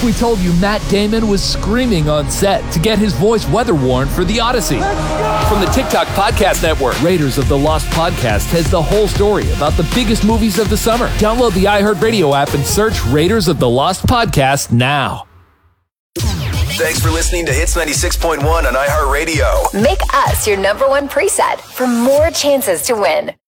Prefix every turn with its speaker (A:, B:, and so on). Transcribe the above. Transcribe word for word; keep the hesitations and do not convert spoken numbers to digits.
A: we told you Matt Damon was screaming on set to get his voice weather-worn for The Odyssey. From the TikTok Podcast Network, Raiders of the Lost Podcast has the whole story about the biggest movies of the summer. Download the iHeartRadio app and search Raiders of the Lost Podcast now.
B: Thanks for listening to Hits ninety-six point one on iHeartRadio.
C: Make us your number one preset for more chances to win.